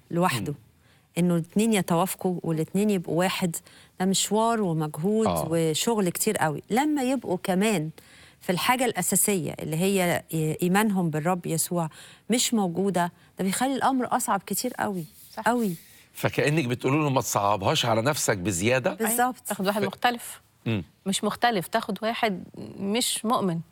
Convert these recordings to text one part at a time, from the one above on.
لوحده. انه الاثنين يتوافقوا والاثنين يبقوا واحد، ده مشوار ومجهود وشغل كتير قوي. لما يبقوا كمان في الحاجة الأساسية اللي هي إيمانهم بالرب يسوع مش موجودة، ده بيخلي الأمر أصعب كتير قوي. صح. قوي. فكأنك بتقولوا له ما تصعبهاش على نفسك بزيادة. بالظبط. تاخد واحد مختلف مش مختلف، تاخد واحد مش مؤمن.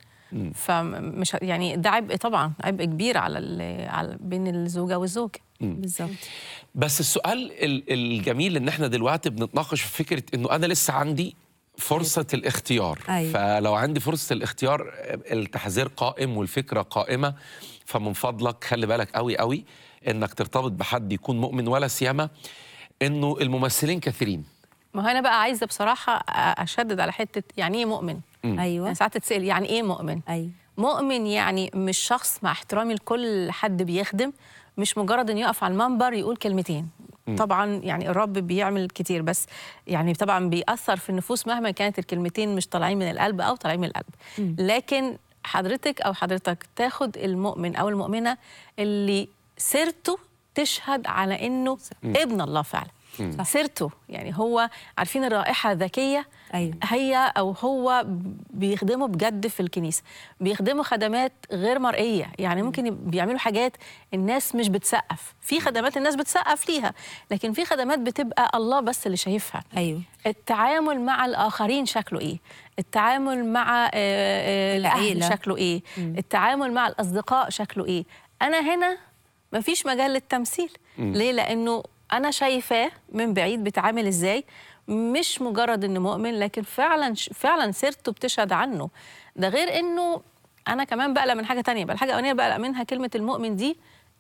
فمش يعني ده عبء، طبعا عبء كبير على بين الزوجة والزوج. بالظبط. بس السؤال الجميل ان احنا دلوقتي بنتناقش في فكرة انه انا لسه عندي فرصة الاختيار. فلو عندي فرصة الاختيار، التحذير قائم والفكرة قائمة، فمن فضلك خلي بالك قوي قوي انك ترتبط بحد يكون مؤمن، ولا سيما انه الممثلين كثيرين. ما هو انا بقى عايزه بصراحه اشدد على حته يعني ايه مؤمن. ايوه. يعني ساعات تتسال يعني ايه مؤمن. ايوه. مؤمن يعني مش شخص، مع احترامي لكل حد بيخدم، مش مجرد انه يقف على المنبر يقول كلمتين. طبعا يعني الرب بيعمل كتير، بس يعني طبعا بيأثر في النفوس مهما كانت الكلمتين مش طالعين من القلب او طالعين من القلب. لكن حضرتك او حضرتك تاخد المؤمن او المؤمنه اللي سيرته تشهد على انه ابن الله فعلا. سيرته يعني هو عارفين الرائحة الذكية. أيوة. هي أو هو بيخدموا بجد في الكنيسة، بيخدموا خدمات غير مرئية. يعني ممكن بيعملوا حاجات الناس مش بتسقف في خدمات الناس بتسقف ليها، لكن في خدمات بتبقى الله بس اللي شايفها. أيوة. التعامل مع الآخرين شكله إيه، التعامل مع الأهل شكله إيه، التعامل مع الأصدقاء شكله إيه. أنا هنا مفيش مجال للتمثيل. ليه؟ لأنه أنا شايفاه من بعيد بيتعامل إزاي، مش مجرد إنه مؤمن، لكن فعلا سيرته بتشهد عنه. ده غير إنه أنا كمان بقلق من حاجة تانية. بقى الحاجة الأولانية بقلق منها كلمة المؤمن دي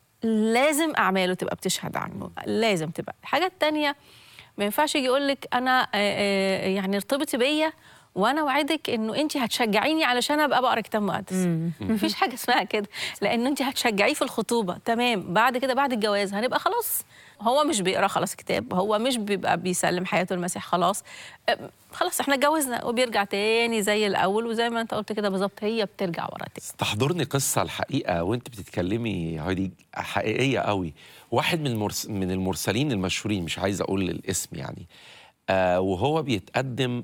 لازم أعماله تبقى بتشهد عنه، لازم تبقى. الحاجة التانية ما ينفعش يجي يقول لك أنا يعني ارتبطي بيا وانا وعدك انه انت هتشجعيني علشان ابقى بقرا كتاب مقدس. مفيش حاجه اسمها كده، لان انت هتشجعيه في الخطوبه تمام، بعد كده بعد الجواز هنبقى خلاص هو مش بيقرا خلاص كتاب، هو مش بيبقى بيسلم حياته المسيح خلاص. خلاص احنا اتجوزنا وبيرجع تاني زي الاول، وزي ما انت قلت كده بالظبط هي بترجع ورا تاني. تحضرني قصه الحقيقه وانت بتتكلمي هايدي، حقيقيه قوي. واحد من المرسلين المشهورين، مش عايز اقول الاسم يعني، وهو بيتقدم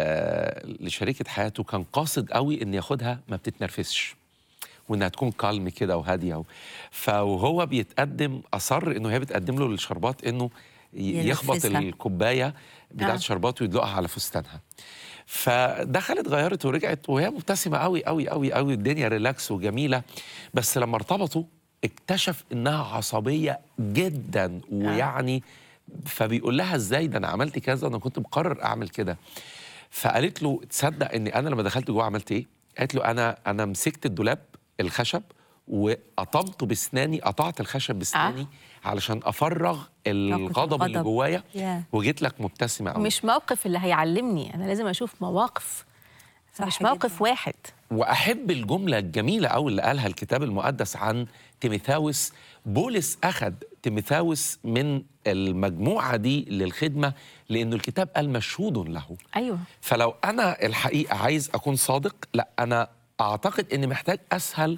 لشريكة حياته كان قاصد قوي ان ياخدها ما بتتنرفزش وانها تكون كالم كده وهاديه. فوهو بيتقدم اصر انه هي بتقدم له الشربات انه يخبط الكوبايه بتاعت الشربات ويدلقها على فستانها. فدخلت غيرت ورجعت وهي مبتسمه قوي قوي قوي قوي، الدنيا ريلاكس وجميله. بس لما ارتبطوا اكتشف انها عصبيه جدا، ويعني فبيقول لها ازاي ده انا عملت كذا، انا كنت مقرر اعمل كده. فقالت له تصدق اني انا لما دخلت جوه عملت ايه؟ قالت له انا مسكت الدولاب الخشب وقطمته باسناني، قطعت الخشب باسناني علشان افرغ الغضب اللي جوايا، وجيت لك مبتسمه قوي. مش موقف اللي هيعلمني، انا لازم اشوف مواقف، مش موقف جداً. واحد. واحب الجمله الجميله قوي اللي قالها الكتاب المقدس عن تيموثاوس. بولس اخذ تيموثاوس من المجموعه دي للخدمه، لانه الكتاب قال مشهود له. ايوه. فلو انا الحقيقه عايز اكون صادق، لا انا اعتقد اني محتاج اسال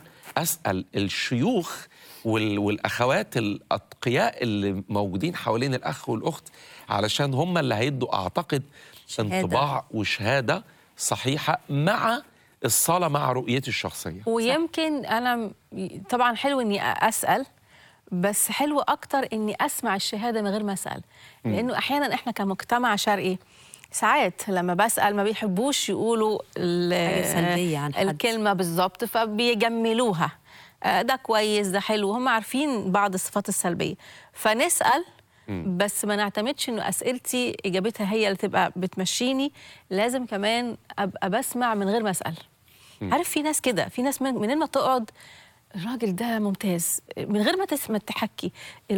الشيوخ والاخوات الاتقياء اللي موجودين حوالين الاخ والاخت، علشان هم اللي هيدوا اعتقد انطباع وشهاده صحيحه مع الصلاة مع رؤيتي الشخصية. ويمكن أنا طبعا حلو إني أسأل، بس حلو أكتر إني أسمع الشهادة من غير ما أسأل. لأنه أحيانا إحنا كمجتمع شرقي ساعات لما بسأل ما بيحبوش يقولوا سلبية عن حد. الكلمة بالظبط، فبيجملوها. ده كويس، ده حلو، هم عارفين بعض الصفات السلبية، فنسأل بس ما نعتمدش انه اسئلتي اجابتها هي اللي تبقى بتمشيني. لازم كمان ابقى بسمع من غير ما اسال. عارف في ناس كده، في ناس منين ما تقعد الراجل ده ممتاز من غير ما تسمع تحكي،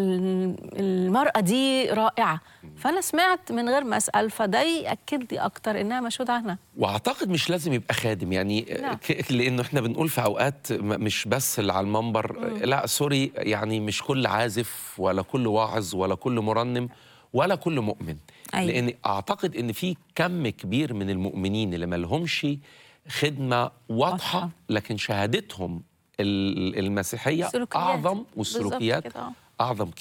المرأة دي رائعة، فأنا سمعت من غير ما أسأل، فده يأكد لي أكتر إنها مشهود عنها. وأعتقد مش لازم يبقى خادم يعني لأنه إحنا بنقول في أوقات مش بس اللي على المنبر، لا سوري، يعني مش كل عازف ولا كل واعظ ولا كل مرنم ولا كل مؤمن. أيوة. لأن أعتقد إن في كم كبير من المؤمنين اللي ما لهمش خدمة واضحة، لكن شهادتهم المسيحية أعظم، والسلوكيات أعظم